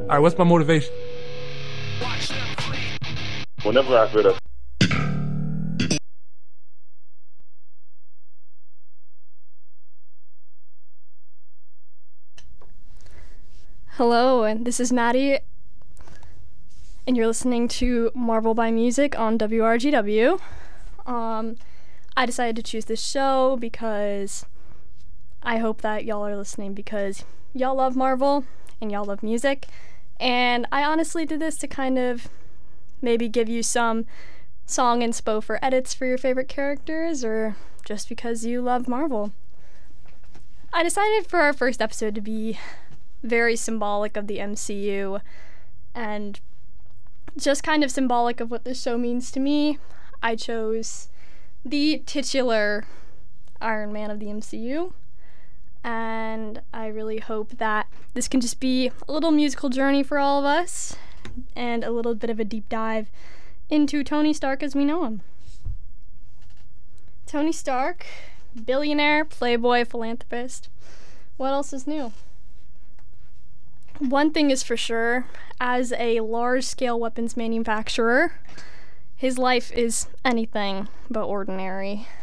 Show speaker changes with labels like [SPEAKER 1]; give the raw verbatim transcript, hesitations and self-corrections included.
[SPEAKER 1] All right, what's my motivation?
[SPEAKER 2] Whenever I feel that.
[SPEAKER 3] Hello, and this is Maddie, and you're listening to Marvel by Music on W R G W. Um, I decided to choose this show because I hope that y'all are listening because y'all love Marvel and y'all love music. And I honestly did this to kind of maybe give you some song inspo for edits for your favorite characters, or just because you love Marvel. I decided for our first episode to be very symbolic of the M C U and just kind of symbolic of what this show means to me. I chose the titular Iron Man of the M C U, and I really hope that this can just be a little musical journey for all of us and a little bit of a deep dive into Tony Stark as we know him. Tony Stark, billionaire, playboy, philanthropist. What else is new? One thing is for sure, as a large-scale weapons manufacturer, his life is anything but ordinary.